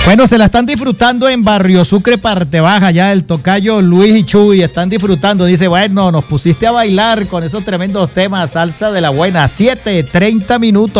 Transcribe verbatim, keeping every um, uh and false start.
Bueno, se la están disfrutando en Barrio Sucre, parte baja, ya el tocayo Luis y Chuy están disfrutando. Dice, bueno, nos pusiste a bailar con esos tremendos temas, salsa de la buena, siete, treinta minutos.